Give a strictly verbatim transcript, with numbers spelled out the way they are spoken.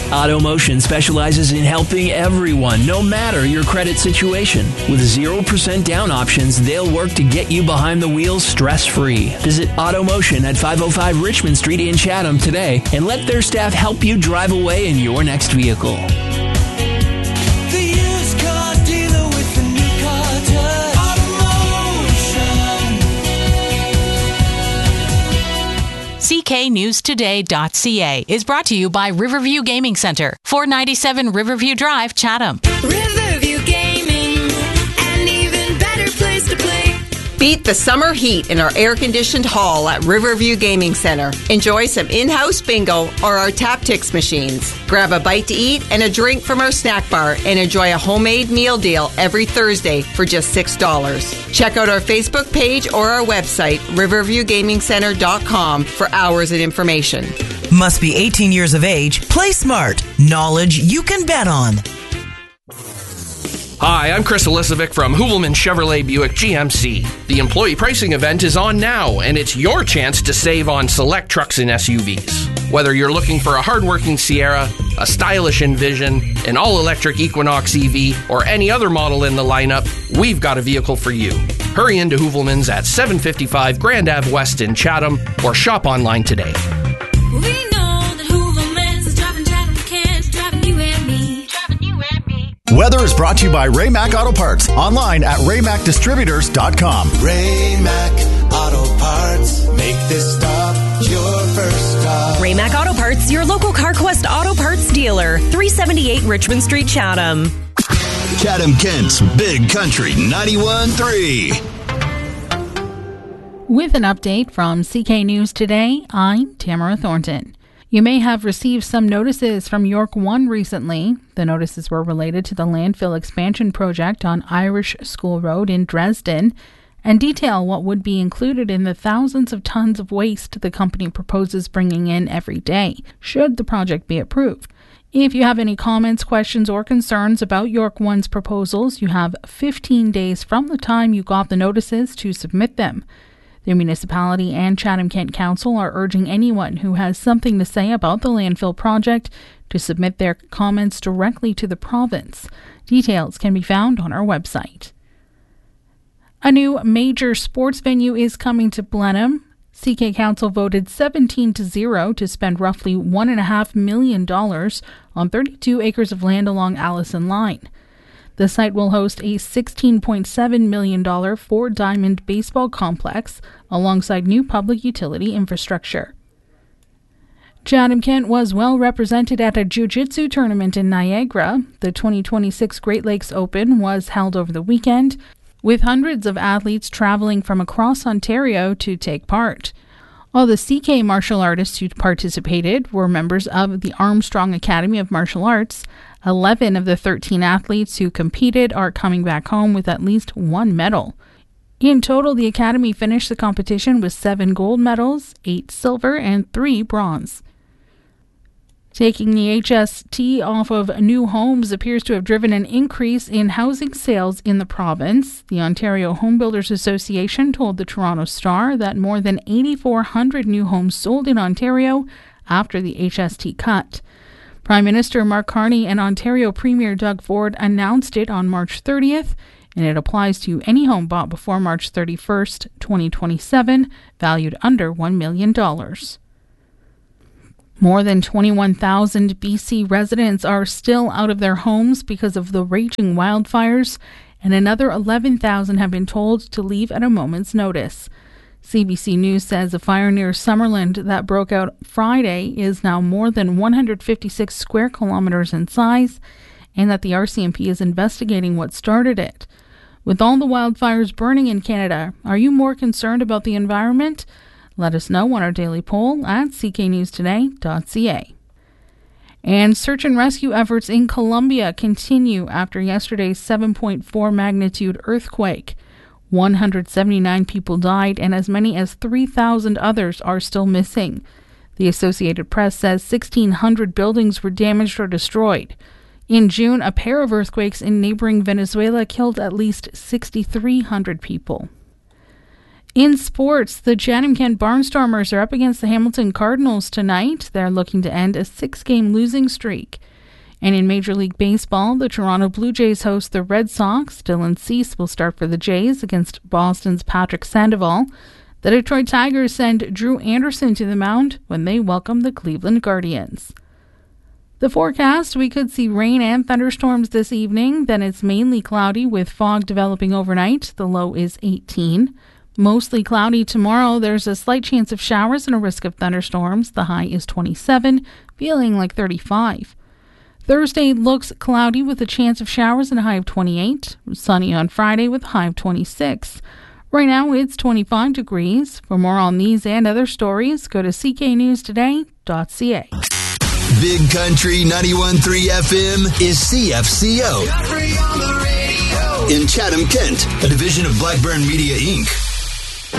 AutoMotion specializes in helping everyone, no matter your credit situation. With zero percent down options, they'll work to get you behind the wheel stress-free. Visit AutoMotion at five oh five Richmond Street in Chatham today and let their staff help you drive away in your next vehicle. C K News Today dot C A is brought to you by Riverview Gaming Center, four ninety-seven Riverview Drive, Chatham. Riverview Gaming, an even better place to play. Beat the summer heat in our air-conditioned hall at Riverview Gaming Center. Enjoy some in-house bingo or our Taptics machines. Grab a bite to eat and a drink from our snack bar and enjoy a homemade meal deal every Thursday for just six dollars. Check out our Facebook page or our website, riverview gaming center dot com, for hours and information. Must be eighteen years of age. Play smart. Knowledge you can bet on. Hi, I'm Chris Elisovic from Hoovelman Chevrolet Buick G M C. The employee pricing event is on now, and it's your chance to save on select trucks and S U Vs. Whether you're looking for a hardworking Sierra, a stylish Envision, an all-electric Equinox E V, or any other model in the lineup, we've got a vehicle for you. Hurry into Hoovelman's at seven fifty-five Grand Ave West in Chatham, or shop online today. We know that Hooverman's is driving Chatham kids, driving you and me, driving you and me. Weather is brought to you by Ray-Mac Auto Parts. Online at ray mac distributors dot com. Ray-Mac Auto Parts. Make this stop your first stop. Ray-Mac Auto Parts, your local CarQuest Auto Parts dealer. three seventy-eight Richmond Street, Chatham. Chatham Kent's Big Country ninety-one point three. With an update from C K News Today, I'm Tamara Thornton. You may have received some notices from York One recently. The notices were related to the landfill expansion project on Irish School Road in Dresden and detail what would be included in the thousands of tons of waste the company proposes bringing in every day, should the project be approved. If you have any comments, questions, or concerns about York One's proposals, you have fifteen days from the time you got the notices to submit them. The municipality and Chatham-Kent Council are urging anyone who has something to say about the landfill project to submit their comments directly to the province. Details can be found on our website. A new major sports venue is coming to Blenheim. C K Council voted seventeen to zero to spend roughly one point five million dollars on thirty-two acres of land along Allison Line. The site will host a sixteen point seven million dollars four-diamond baseball complex alongside new public utility infrastructure. Chatham-Kent was well represented at a jiu-jitsu tournament in Niagara. The twenty twenty-six Great Lakes Open was held over the weekend, with hundreds of athletes traveling from across Ontario to take part. All the C K martial artists who participated were members of the Armstrong Academy of Martial Arts. eleven of the thirteen athletes who competed are coming back home with at least one medal. In total, the Academy finished the competition with seven gold medals, eight silver, and three bronze. Taking the H S T off of new homes appears to have driven an increase in housing sales in the province. The Ontario Home Builders Association told the Toronto Star that more than eight thousand four hundred new homes sold in Ontario after the H S T cut. Prime Minister Mark Carney and Ontario Premier Doug Ford announced it on March thirtieth, and it applies to any home bought before March thirty-first, twenty twenty-seven, valued under one million dollars. More than twenty-one thousand B C residents are still out of their homes because of the raging wildfires, and another eleven thousand have been told to leave at a moment's notice. C B C News says a fire near Summerland that broke out Friday is now more than one hundred fifty-six square kilometers in size, and that the R C M P is investigating what started it. With all the wildfires burning in Canada, are you more concerned about the environment? Let us know on our daily poll at c k news today dot c a. And search and rescue efforts in Colombia continue after yesterday's seven point four magnitude earthquake. one hundred seventy-nine people died and as many as three thousand others are still missing. The Associated Press says sixteen hundred buildings were damaged or destroyed. In June, a pair of earthquakes in neighboring Venezuela killed at least six thousand three hundred people. In sports, the Chatham-Kent Barnstormers are up against the Hamilton Cardinals tonight. They're looking to end a six-game losing streak. And in Major League Baseball, the Toronto Blue Jays host the Red Sox. Dylan Cease will start for the Jays against Boston's Patrick Sandoval. The Detroit Tigers send Drew Anderson to the mound when they welcome the Cleveland Guardians. The forecast, we could see rain and thunderstorms this evening. Then it's mainly cloudy with fog developing overnight. The low is eighteen. Mostly cloudy tomorrow. There's a slight chance of showers and a risk of thunderstorms. The high is twenty-seven, feeling like thirty-five. Thursday looks cloudy with a chance of showers and a high of twenty-eight. Sunny on Friday with a high of twenty-six. Right now it's twenty-five degrees. For more on these and other stories, go to c k news today dot c a. Big Country ninety-one point three F M is C F C O. In Chatham-Kent, a division of Blackburn Media, Incorporated